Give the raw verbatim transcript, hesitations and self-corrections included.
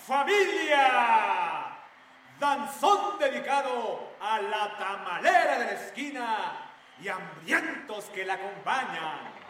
familia. Danzón dedicado a la tamalera de la esquina y hambrientos que la acompañan.